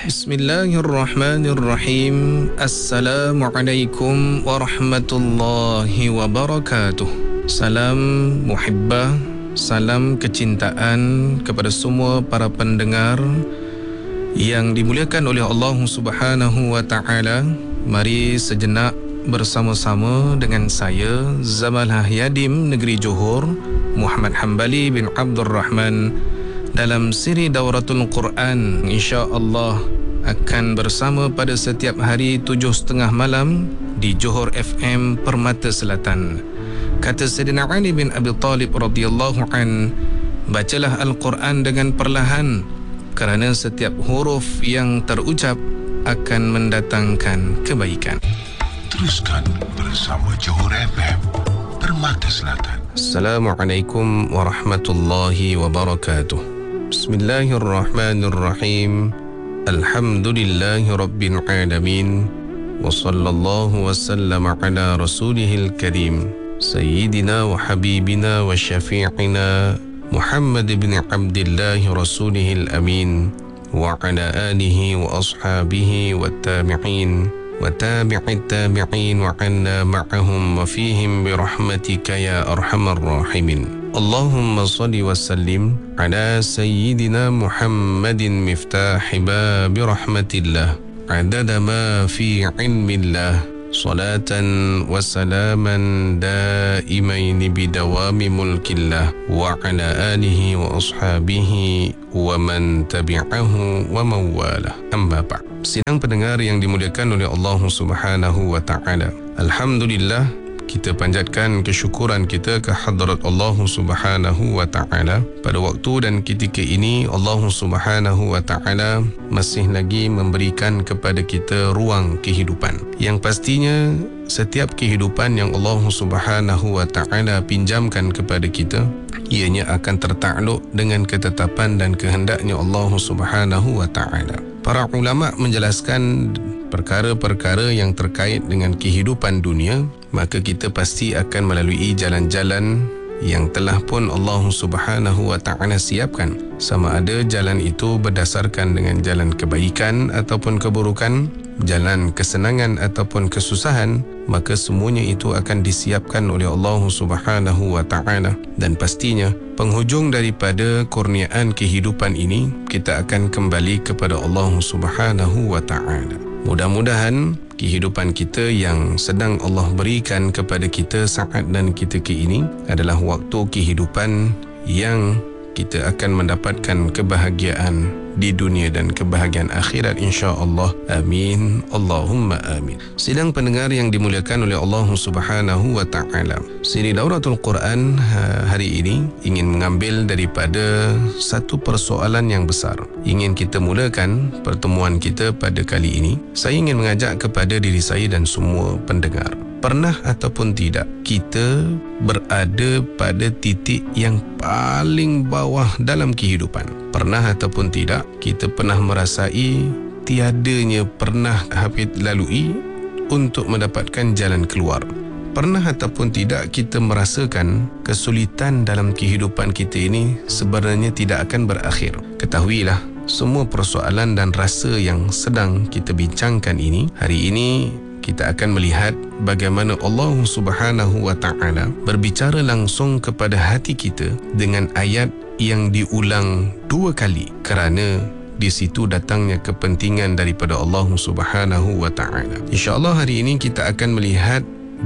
Bismillahirrahmanirrahim. Assalamualaikum warahmatullahi wabarakatuh. Salam muhibbah, salam kecintaan kepada semua para pendengar yang dimuliakan oleh Allah Subhanahu wa taala. Mari sejenak bersama-sama dengan saya Zamalah Yadim Negeri Johor, Muhammad Hambali bin Abdul Rahman, dalam siri Dauratul Quran. InsyaAllah akan bersama pada setiap hari 7.30 malam di Johor FM Permata Selatan. Kata Sayyidina Ali bin Abi Talib radhiyallahu an, bacalah Al-Quran dengan perlahan kerana setiap huruf yang terucap akan mendatangkan kebaikan. Teruskan bersama Johor FM Permata Selatan. Assalamualaikum warahmatullahi wabarakatuh. Bismillahirrahmanirrahim. Alhamdulillahi Rabbil Alamin. Wa sallallahu wa sallam ala rasulihil karim Sayyidina wa habibina wa syafi'ina Muhammad ibn Abdillah rasulihil amin, wa ala alihi wa ashabihi wa tabi'in wa tabi'it tabi'in wa anna ma'ahum wa fihim birahmatika ya arhamar rahimin. Allahumma salli wa sallim ala Sayyidina Muhammadin miftahi babi rahmatillah adada ma fi ilmillah, salatan wa salaman daimaini bidawami mulkillah, wa ala alihi wa ashabihi wa man tabi'ahu wa mawalah. Amma ba'd. Sidang pendengar yang dimuliakan oleh Allah Subhanahu wa ta'ala, alhamdulillah, kita panjatkan kesyukuran kita ke hadrat Allah Subhanahu wa ta'ala. Pada waktu dan ketika ini Allah Subhanahu wa ta'ala masih lagi memberikan kepada kita ruang kehidupan, yang pastinya setiap kehidupan yang Allah Subhanahu wa ta'ala pinjamkan kepada kita, ianya akan tertakluk dengan ketetapan dan kehendaknya Allah Subhanahu wa ta'ala. Para ulama menjelaskan perkara-perkara yang terkait dengan kehidupan dunia, maka kita pasti akan melalui jalan-jalan yang telah pun Allah Subhanahu wa ta'ala siapkan. Sama ada jalan itu berdasarkan dengan jalan kebaikan ataupun keburukan, jalan kesenangan ataupun kesusahan, maka semuanya itu akan disiapkan oleh Allah Subhanahu wa ta'ala. Dan pastinya penghujung daripada kurniaan kehidupan ini, kita akan kembali kepada Allah Subhanahu wa ta'ala. Mudah-mudahan kehidupan kita yang sedang Allah berikan kepada kita saat dan ketika ini adalah waktu kehidupan yang kita akan mendapatkan kebahagiaan di dunia dan kebahagiaan akhirat, insya-Allah. Amin. Allahumma amin. Sidang pendengar yang dimuliakan oleh Allah Subhanahu wa ta'ala, siri Dauratul Quran hari ini ingin mengambil daripada satu persoalan yang besar. Ingin kita mulakan pertemuan kita pada kali ini. Saya ingin mengajak kepada diri saya dan semua pendengar, pernah ataupun tidak kita berada pada titik yang paling bawah dalam kehidupan? Pernah ataupun tidak kita pernah merasai tiadanya pernah Hafid lalui untuk mendapatkan jalan keluar? Pernah ataupun tidak kita merasakan kesulitan dalam kehidupan kita ini sebenarnya tidak akan berakhir? Ketahuilah, semua persoalan dan rasa yang sedang kita bincangkan ini, hari ini kita akan melihat bagaimana Allah Subhanahu wa ta'ala berbicara langsung kepada hati kita dengan ayat yang diulang 2 kali, kerana di situ datangnya kepentingan daripada Allah Subhanahu wa ta'ala. InsyaAllah hari ini kita akan melihat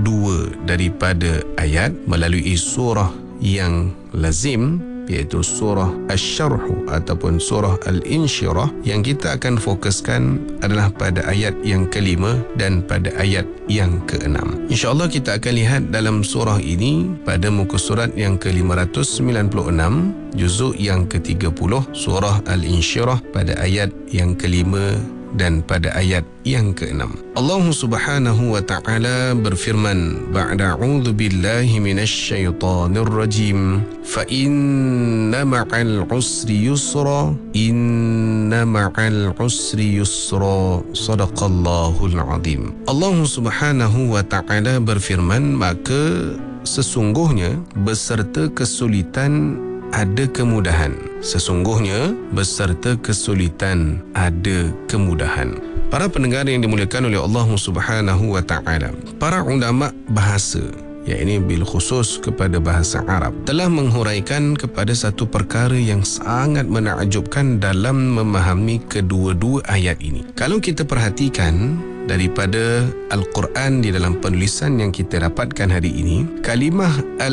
2 daripada ayat melalui surah yang lazim, iaitu surah Asy-Syarh ataupun surah Al-Insyirah. Yang kita akan fokuskan adalah pada ayat yang ke-5 dan pada ayat yang ke-6. InsyaAllah kita akan lihat dalam surah ini pada muka surat yang ke-596, juzuk yang ke-30, surah Al-Insyirah, pada ayat yang ke-5 dan pada ayat yang ke-6. Allah Subhanahu wa ta'ala berfirman, ba'da a'udzu billahi minasy syaithanir rajim, fa inna ma'al usri yusra, inna ma'al usri yusra, sadaqallahul azim. Allah Subhanahu wa ta'ala berfirman, maka sesungguhnya beserta kesulitan ada kemudahan. Sesungguhnya beserta kesulitan ada kemudahan. Para pendengar yang dimuliakan oleh Allah Subhanahu wa taala, para ulama bahasa, yakni bil khusus kepada bahasa Arab, telah menghuraikan kepada satu perkara yang sangat menakjubkan dalam memahami kedua-dua ayat ini. Kalau kita perhatikan daripada Al-Quran di dalam penulisan yang kita dapatkan hari ini, kalimah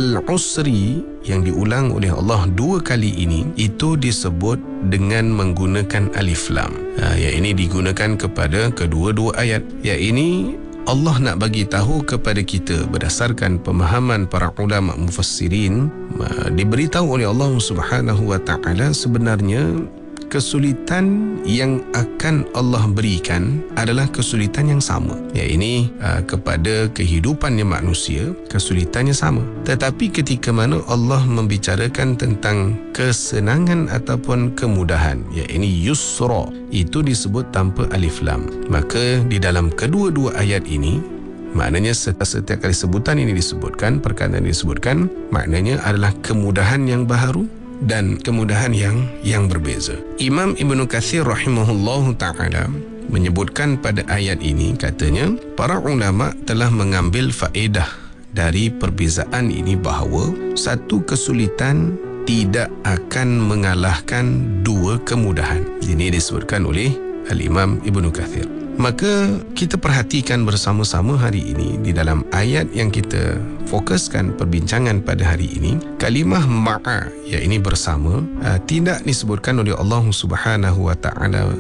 al-usri yang diulang oleh Allah 2 kali ini itu disebut dengan menggunakan alif lam. Yang ini digunakan kepada kedua-dua ayat. Yang ini Allah nak bagi tahu kepada kita berdasarkan pemahaman para ulama mufassirin, diberitahu oleh Allah Subhanahu wa taala sebenarnya kesulitan yang akan Allah berikan adalah kesulitan yang sama. Ya, ini kepada kehidupannya manusia, kesulitannya sama. Tetapi ketika mana Allah membicarakan tentang kesenangan ataupun kemudahan, ya ini yusra, itu disebut tanpa alif lam. Maka di dalam kedua-dua ayat ini, maknanya setiap kali sebutan ini disebutkan, perkataan ini disebutkan, maknanya adalah kemudahan yang baharu dan kemudahan yang berbeza. Imam Ibnu Katsir rahimahullahu ta'ala menyebutkan pada ayat ini, katanya para ulama telah mengambil faedah dari perbezaan ini bahawa satu kesulitan tidak akan mengalahkan 2 kemudahan. Ini disebutkan oleh Al-Imam Ibnu Katsir. Maka kita perhatikan bersama-sama hari ini di dalam ayat yang kita fokuskan perbincangan pada hari ini, kalimah ma'a, ya ini bersama, tidak disebutkan oleh Allah Subhanahu wa taala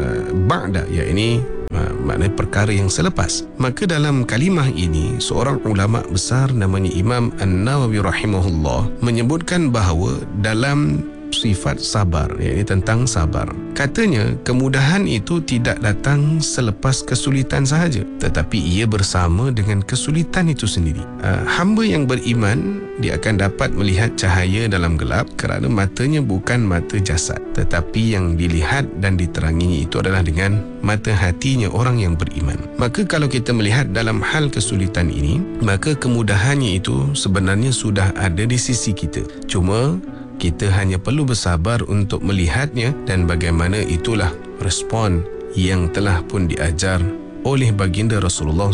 ba'da, ya ini maknanya perkara yang selepas. Maka dalam kalimah ini seorang ulama besar namanya Imam An-Nawawi rahimahullah menyebutkan bahawa dalam sifat sabar, iaitu tentang sabar, katanya kemudahan itu tidak datang selepas kesulitan sahaja, tetapi ia bersama dengan kesulitan itu sendiri. Hamba yang beriman, dia akan dapat melihat cahaya dalam gelap kerana matanya bukan mata jasad, tetapi yang dilihat dan diteranginya itu adalah dengan mata hatinya orang yang beriman. Maka kalau kita melihat dalam hal kesulitan ini, maka kemudahannya itu sebenarnya sudah ada di sisi kita. Cuma kita hanya perlu bersabar untuk melihatnya, dan bagaimana itulah respon yang telah pun diajar oleh baginda Rasulullah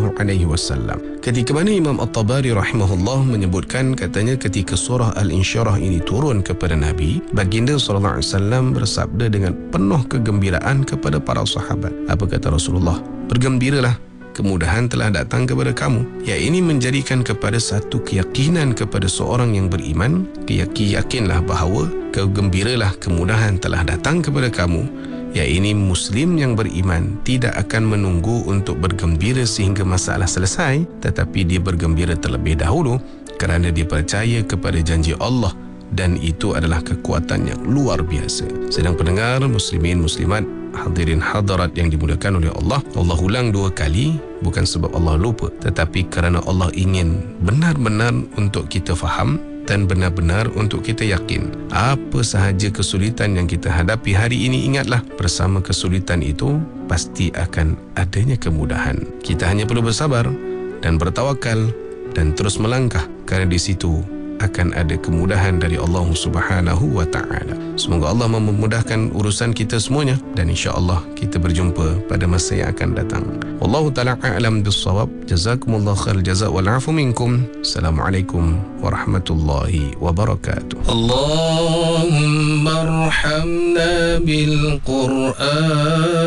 SAW. Ketika mana Imam At-Tabari rahimahullah menyebutkan, katanya ketika surah Al-Insyirah ini turun kepada Nabi, baginda SAW bersabda dengan penuh kegembiraan kepada para sahabat. Apa kata Rasulullah? Bergembiralah, kemudahan telah datang kepada kamu. Ya, ini menjadikan kepada satu keyakinan kepada seorang yang beriman, yakinlah bahawa kegembiralah, kemudahan telah datang kepada kamu. Ya, ini Muslim yang beriman tidak akan menunggu untuk bergembira sehingga masalah selesai, tetapi dia bergembira terlebih dahulu kerana dia percaya kepada janji Allah, dan itu adalah kekuatan yang luar biasa. Sedang pendengar muslimin muslimat, hadirin hadirat yang dimuliakan oleh Allah, Allah ulang 2 kali bukan sebab Allah lupa, tetapi kerana Allah ingin benar-benar untuk kita faham dan benar-benar untuk kita yakin. Apa sahaja kesulitan yang kita hadapi hari ini, ingatlah bersama kesulitan itu pasti akan adanya kemudahan. Kita hanya perlu bersabar dan bertawakal dan terus melangkah, kerana di situ akan ada kemudahan dari Allah Subhanahu wa taala. Semoga Allah memudahkan urusan kita semuanya, dan insya-Allah kita berjumpa pada masa yang akan datang. Wallahu taala a'lam bis-shawab. Jazakumullahu khairal jazaa wal 'afu minkum. Assalamualaikum warahmatullahi wabarakatuh. Allahumma arhamna bil Qur'an